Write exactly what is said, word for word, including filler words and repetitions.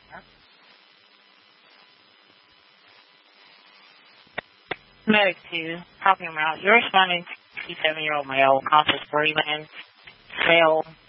Medic two, copy him out. You're responding to seven-year-old male, conscious breathing, fail